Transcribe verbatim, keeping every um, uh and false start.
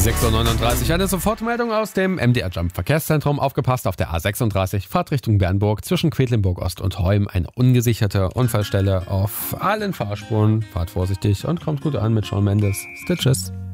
sechs Uhr neununddreißig, eine Sofortmeldung aus dem M D R Jump Verkehrszentrum. Aufgepasst auf der A sechsunddreißig, Fahrt Richtung Bernburg zwischen Quedlinburg Ost und Heum. Eine ungesicherte Unfallstelle auf allen Fahrspuren. Fahrt vorsichtig und kommt gut an mit Shawn Mendes. Stitches.